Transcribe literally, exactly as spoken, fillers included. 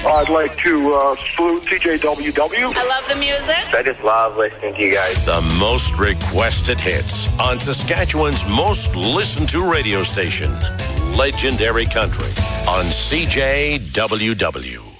I'd like to uh, salute T J W W. I love the music. I just love listening to you guys. The most requested hits on Saskatchewan's most listened to radio station, Legendary Country, on C J W W.